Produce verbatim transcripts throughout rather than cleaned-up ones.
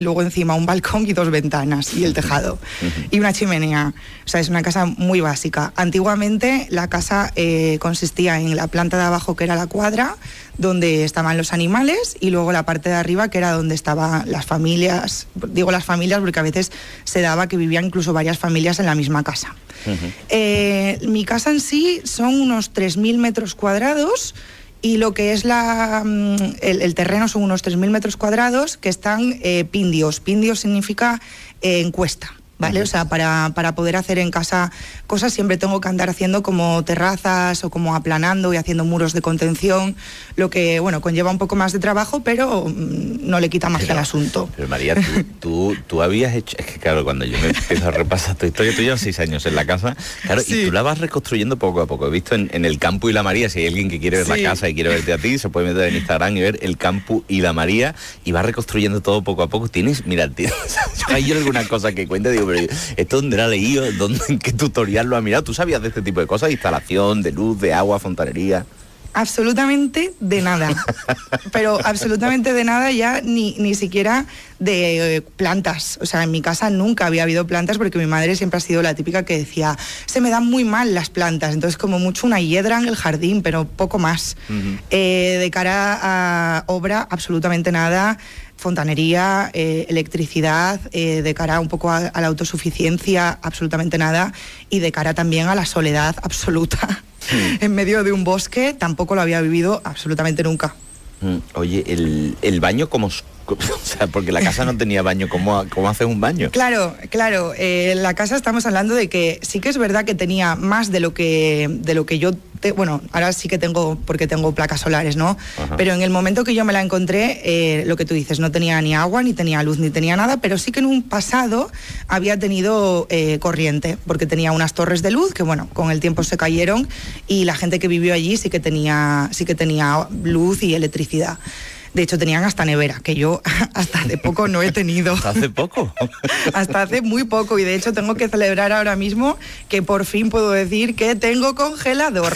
luego encima un balcón y dos ventanas y el tejado y una chimenea. O sea, es una casa muy básica. Antiguamente la casa eh, consistía en la planta de abajo, que era la cuadra, donde estaban los animales, y luego la parte de arriba, que era donde estaban las familias. Digo las familias porque a veces se daba que vivían incluso varias familias en la misma casa. Uh-huh. Eh, mi casa en sí son unos tres mil metros cuadrados. Y lo que es la, el, el terreno son unos tres mil metros cuadrados que están eh, pindios. Pindios significa eh, encuesta, ¿vale? Uh-huh. O sea, para, para poder hacer en casa cosas siempre tengo que andar haciendo como terrazas o como aplanando y haciendo muros de contención, lo que, bueno, conlleva un poco más de trabajo, pero mm, no le quita magia pero, al asunto. Pero María, tú, tú, tú habías hecho... Es que claro, cuando yo me empiezo a repasar tu historia, tú llevas seis años en la casa, claro, sí. Y tú la vas reconstruyendo poco a poco. He visto en, en el Campo y la María, si hay alguien que quiere ver sí. la casa y quiere verte a ti, se puede meter en Instagram y ver el Campo y la María, y vas reconstruyendo todo poco a poco. Tienes, mira, tienes, hay yo alguna cosa que cuente, digo, pero ¿esto dónde lo ha leído? ¿Dónde, en qué tutorial lo ha mirado? ¿Tú sabías de este tipo de cosas? Instalación, de luz, de agua, fontanería... Absolutamente de nada, pero absolutamente de nada ya, ni, ni siquiera de eh, plantas. O sea, en mi casa nunca había habido plantas porque mi madre siempre ha sido la típica que decía, se me dan muy mal las plantas, entonces como mucho una hiedra en el jardín, pero poco más. Uh-huh. Eh, de cara a obra, absolutamente nada. Fontanería, eh, electricidad, eh, de cara un poco a, a la autosuficiencia, absolutamente nada, y de cara también a la soledad absoluta. Sí. En medio de un bosque, tampoco lo había vivido absolutamente nunca. Oye, el, el baño como... O sea, porque la casa no tenía baño, ¿cómo, cómo haces un baño? Claro, claro, eh, la casa estamos hablando de que sí que es verdad que tenía más de lo que, de lo que yo... Te, bueno, ahora sí que tengo, porque tengo placas solares, ¿no? Ajá. Pero en el momento que yo me la encontré, eh, lo que tú dices, no tenía ni agua, ni tenía luz, ni tenía nada, pero sí que en un pasado había tenido eh, corriente, porque tenía unas torres de luz que, bueno, con el tiempo se cayeron, y la gente que vivió allí sí que tenía, sí que tenía luz y electricidad. De hecho, tenían hasta nevera, que yo hasta hace poco no he tenido. ¿Hasta hace poco? Hasta hace muy poco, y de hecho tengo que celebrar ahora mismo que por fin puedo decir que tengo congelador.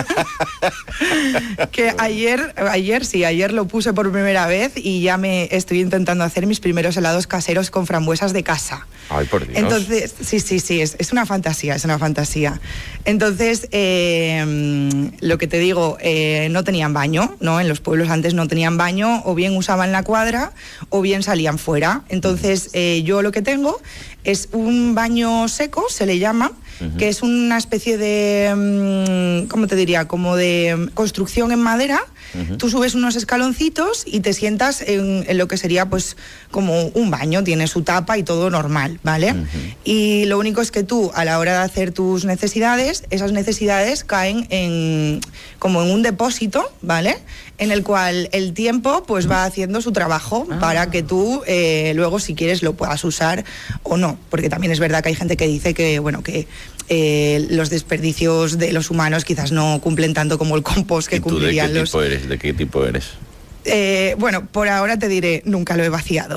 Que ayer, ayer sí, ayer lo puse por primera vez y ya me estoy intentando hacer mis primeros helados caseros con frambuesas de casa. Ay, por Dios. Entonces, sí, sí, sí, es, es una fantasía, es una fantasía. Entonces, eh, lo que te digo, eh, no tenían baño, ¿no? En los pueblos antes no tenían baño, o bien usaban la cuadra o bien salían fuera. Entonces eh, yo lo que tengo es un baño seco, se le llama, uh-huh. que es una especie de, ¿cómo te diría? Como de construcción en madera. Uh-huh. Tú subes unos escaloncitos y te sientas en, en lo que sería pues como un baño, tiene su tapa y todo normal, ¿vale? Uh-huh. Y lo único es que tú, a la hora de hacer tus necesidades, esas necesidades caen en como en un depósito, ¿vale? En el cual el tiempo pues va haciendo su trabajo ah. para que tú eh, luego, si quieres, lo puedas usar o no, porque también es verdad que hay gente que dice que, bueno, que eh, los desperdicios de los humanos quizás no cumplen tanto como el compost que cumplirían los... ¿Y tú de qué tipo eres? ¿De qué tipo eres? Eh, bueno, por ahora te diré, nunca lo he vaciado.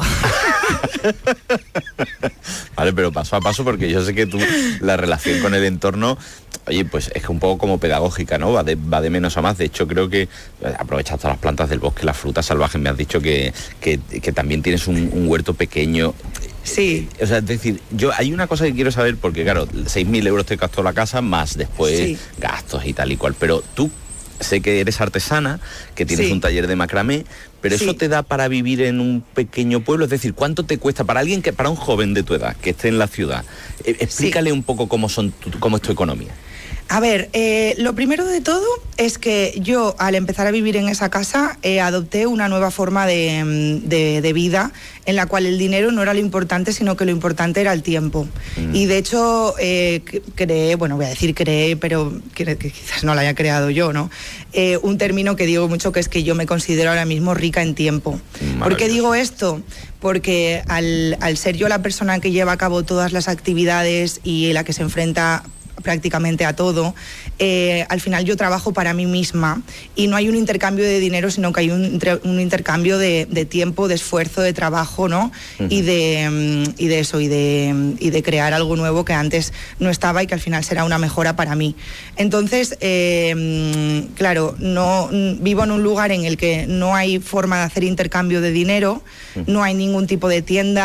Vale, pero paso a paso, porque yo sé que tú, la relación con el entorno, oye, pues es que un poco como pedagógica, ¿no? Va de, va de menos a más. De hecho, creo que aprovechas todas las plantas del bosque, las frutas salvajes. Me has dicho que, que, que también tienes un, un huerto pequeño. Sí. O sea, es decir, yo hay una cosa que quiero saber, porque claro, seis mil euros te costó la casa, más después sí. gastos y tal y cual. Pero tú, sé que eres artesana, que tienes sí. un taller de macramé, pero sí. ¿eso te da para vivir en un pequeño pueblo? Es decir, ¿cuánto te cuesta para alguien que, para un joven de tu edad, que esté en la ciudad? Eh, explícale sí. un poco cómo son tu, cómo es tu economía. A ver, eh, lo primero de todo es que yo, al empezar a vivir en esa casa, eh, adopté una nueva forma de, de, de vida, en la cual el dinero no era lo importante, sino que lo importante era el tiempo. Mm. Y de hecho, eh, creé, bueno, voy a decir creé, pero que, que quizás no lo haya creado yo, ¿no? Eh, un término que digo mucho, que es que yo me considero ahora mismo rica en tiempo. ¿Por qué digo esto? Porque al, al ser yo la persona que lleva a cabo todas las actividades y la que se enfrenta prácticamente a todo. Eh, al final yo trabajo para mí misma y no hay un intercambio de dinero, sino que hay un, un intercambio de, de tiempo, de esfuerzo, de trabajo, ¿no? Uh-huh. y, de, y de eso, y de, y de crear algo nuevo que antes no estaba y que al final será una mejora para mí. Entonces, eh, claro, no vivo en un lugar en el que no hay forma de hacer intercambio de dinero, uh-huh. no hay ningún tipo de tienda.